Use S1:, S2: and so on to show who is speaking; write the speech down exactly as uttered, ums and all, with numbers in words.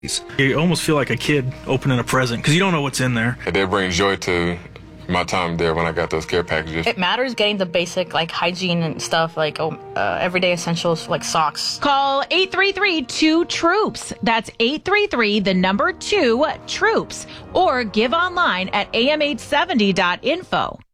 S1: You almost feel like a kid opening a present because you don't know what's in there.
S2: It did bring joy to my time there when I got those care packages.
S3: It matters getting the basic like hygiene and stuff like oh, uh, everyday essentials like socks.
S4: Call eight three three two troops. That's eight three three the number two troops, or give online at A M eight seventy dot info.